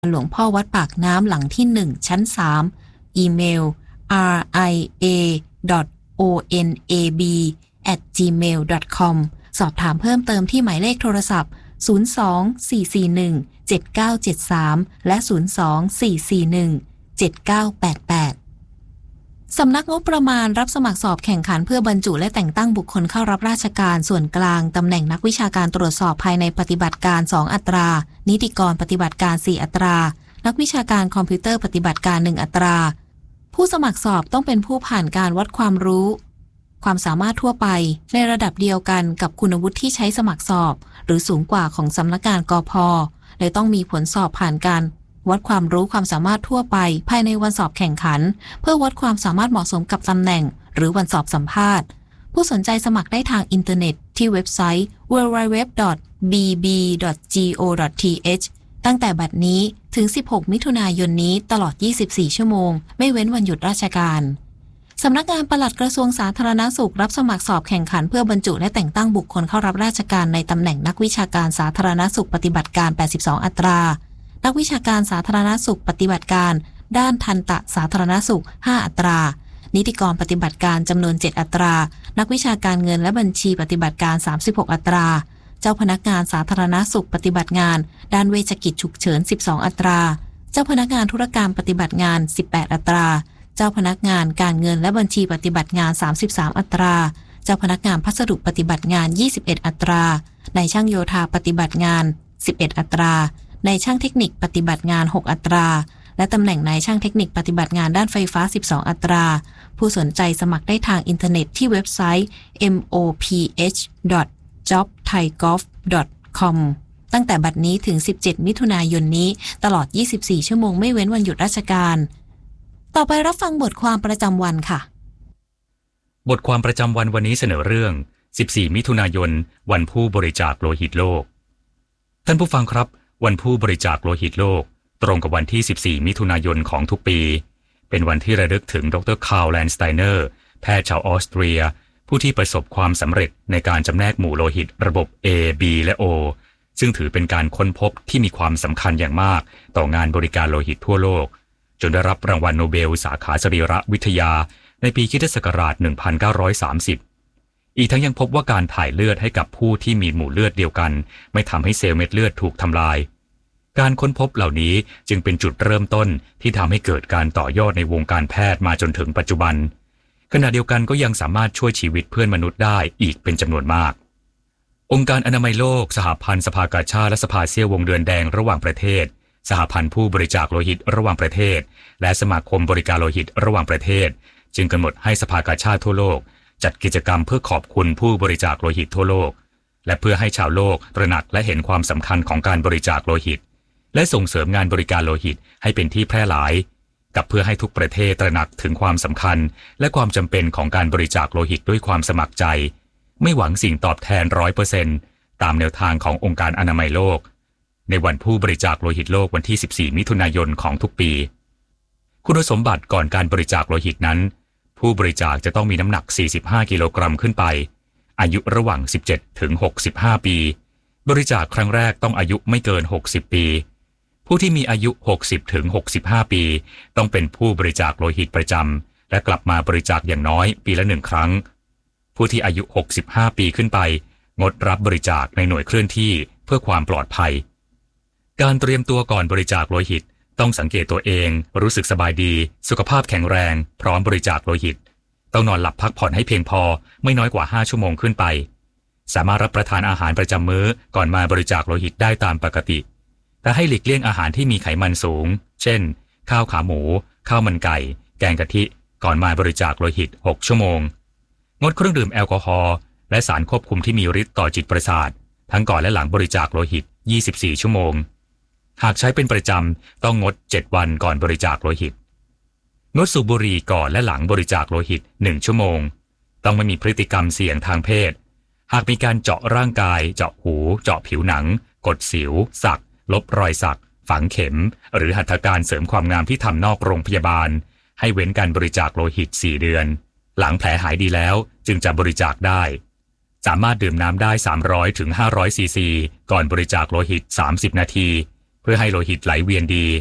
หลวงพ่อวัดปากน้ำหลังที่1ชั้น3อีเมล ria.onab@gmail.com สอบถามเพิ่มเติมที่หมายเลขโทรศัพท์02-441-7973และ02-441-7988สำนักงบประมาณรับสมัครสอบแข่งขันเพื่อบรรจุและแต่งตั้งบุคคลเข้ารับราชการส่วนกลางตำแหน่งนักวิชาการตรวจสอบภายในปฏิบัติการ2อัตรานิติกรปฏิบัติการ4อัตรานักวิชาการคอมพิวเตอร์ปฏิบัติการ1อัตราผู้สมัครสอบต้องเป็นผู้ผ่านการวัดความรู้ความสามารถทั่วไปในระดับเดียวกันกับคุณวุฒิที่ใช้สมัครสอบหรือสูงกว่าของสำนักงานกพ.และต้องมีผลสอบผ่านการวัดความรู้ความสามารถทั่วไปภายในวันสอบแข่งขันเพื่อวัดความสามารถเหมาะสมกับตำแหน่งหรือวันสอบสัมภาษณ์ผู้สนใจสมัครได้ทางอินเทอร์เน็ตที่เว็บไซต์ www.bb.go.th ตั้งแต่บัดนี้ถึง16มิถุนายนนี้ตลอด24ชั่วโมงไม่เว้นวันหยุดราชการสำนักงานปลัดกระทรวงสาธารณสุขรับสมัครสอบแข่งขันเพื่อบรรจุและแต่งตั้งบุคคลเข้ารับราชการในตำแหน่งนักวิชาการสาธารณสุขปฏิบัติการ82อัตรานักวิชาการสาธารณสุขปฏิบัติการด้านทันตสาธารณสุข5อัตรานิติกรปฏิบัติการจำนวน7อัตรานักวิชาการเงินและบัญชีปฏิบัติการ36อัตราเจ้าพนักงานสาธารณสุขปฏิบัติงานด้านเวชกิจฉุกเฉิน12อัตราเจ้าพนักงานธุรการปฏิบัติงาน18อัตราเจ้าพนักงานการเงินและบัญชีปฏิบัติงาน33อัตราเจ้าพนักงานพัสดุปฏิบัติงาน21อัตราในช่างโยธาปฏิบัติงาน11อัตราในช่างเทคนิคปฏิบัติงาน6อัตราและตำแหน่งนายช่างเทคนิคปฏิบัติงานด้านไฟฟ้า12อัตราผู้สนใจสมัครได้ทางอินเทอร์เน็ตที่เว็บไซต์ moph.jobthaigolf.com ตั้งแต่บัดนี้ถึง17มิถุนายนนี้ตลอด24ชั่วโมงไม่เว้นวันหยุดราชการต่อไปรับฟังบทความประจำวันค่ะบทความประจำวันวันนี้เสนอเรื่อง14มิถุนายนวันผู้บริจาคโลหิตโลกท่านผู้ฟังครับวันผู้บริจาคโลหิตโลกตรงกับวันที่14มิถุนายนของทุกปีเป็นวันที่ระลึกถึงดร.คาร์ล แลนสไตเนอร์แพทย์ชาวออสเตรียผู้ที่ประสบความสำเร็จในการจำแนกหมู่โลหิตระบบ A B และ O ซึ่งถือเป็นการค้นพบที่มีความสำคัญอย่างมากต่องานบริการโลหิตทั่วโลกจนได้รับรางวัลโนเบลสาขาสรีรวิทยาในปีค.ศ. 1930อีกทั้งยังพบว่าการถ่ายเลือดให้กับผู้ที่มีหมู่เลือดเดียวกันไม่ทำให้เซลล์เม็ดเลือดถูกทำลายการค้นพบเหล่านี้จึงเป็นจุดเริ่มต้นที่ทำให้เกิดการต่อยอดในวงการแพทย์มาจนถึงปัจจุบันขณะเดียวกันก็ยังสามารถช่วยชีวิตเพื่อนมนุษย์ได้อีกเป็นจำนวนมากองค์การอนามัยโลกสหพันธ์สภากาชาดและสภาเสี้ยววงเดือนแดงระหว่างประเทศสหพันธ์ผู้บริจาคโลหิตระหว่างประเทศและสมาคมบริการโลหิตระหว่างประเทศจึงกำหนดให้สภากาชาดทั่วโลกจัดกิจกรรมเพื่อขอบคุณผู้บริจาคโลหิตทั่วโลกและเพื่อให้ชาวโลกตระหนักและเห็นความสำคัญของการบริจาคโลหิตและส่งเสริมงานบริการโลหิตให้เป็นที่แพร่หลายกับเพื่อให้ทุกประเทศตระหนักถึงความสำคัญและความจำเป็นของการบริจาคโลหิตด้วยความสมัครใจไม่หวังสิ่งตอบแทน 100% ตามแนวทางขององค์การอนามัยโลกในวันผู้บริจาคโลหิตโลกวันที่14มิถุนายนของทุกปีคุณสมบัติก่อนการบริจาคโลหิตนั้นผู้บริจาคจะต้องมีน้ำหนัก45กิโลกรัมขึ้นไปอายุระหว่าง17ถึง65ปีบริจาคครั้งแรกต้องอายุไม่เกิน60ปีผู้ที่มีอายุ60ถึง65ปีต้องเป็นผู้บริจาคโลหิตประจำและกลับมาบริจาคอย่างน้อยปีละ1ครั้งผู้ที่อายุ65ปีขึ้นไปงดรับบริจาคในหน่วยเคลื่อนที่เพื่อความปลอดภัยการเตรียมตัวก่อนบริจาคโลหิตต้องสังเกตตัวเองรู้สึกสบายดีสุขภาพแข็งแรงพร้อมบริจาคโลหิตต้องนอนหลับพักผ่อนให้เพียงพอไม่น้อยกว่า5ชั่วโมงขึ้นไปสามารถรับประทานอาหารประจำมื้อก่อนมาบริจาคโลหิตได้ตามปกติแต่ให้หลีกเลี่ยงอาหารที่มีไขมันสูงเช่นข้าวขาหมูข้าวมันไก่แกงกะทิก่อนมาบริจาคโลหิต6ชั่วโมงงดเครื่องดื่มแอลกอฮอล์และสารควบคุมที่มีฤทธิ์ต่อจิตประสาททั้งก่อนและหลังบริจาคโลหิต24ชั่วโมงหากใช้เป็นประจำต้องงด7วันก่อนบริจาคโลหิตงดสูบบุหรี่ก่อนและหลังบริจาคโลหิต1ชั่วโมงต้องไม่มีพฤติกรรมเสี่ยงทางเพศหากมีการเจาะร่างกายเจาะหูเจาะผิวหนังกดสิวสักลบรอยสักฝังเข็มหรือหัตถการเสริมความงามที่ทำนอกโรงพยาบาลให้เว้นการบริจาคโลหิต4เดือนหลังแผลหายดีแล้วจึงจะบริจาคได้สามารถดื่มน้ำได้300ถึง500ซีซีก่อนบริจาคโลหิต30นาทีเพื่อให้โลหิตไหลเวียนดี